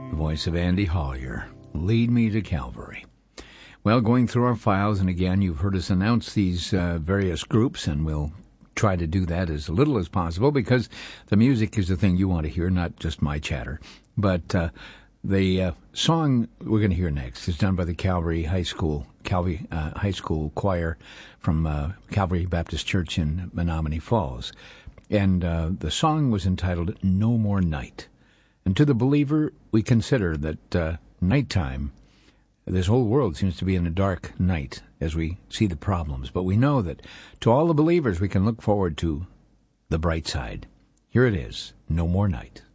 The voice of Andy Hollier. Lead me to Calvary. Well, going through our files, and again, you've heard us announce these various groups, and we'll try to do that as little as possible because the music is the thing you want to hear, not just my chatter. But the song we're going to hear next is done by the Calvary High School Choir from Calvary Baptist Church in Menominee Falls. And the song was entitled No More Night. And to the believer, we consider that nighttime, this whole world seems to be in a dark night as we see the problems. But we know that to all the believers, we can look forward to the bright side. Here it is, No More Night.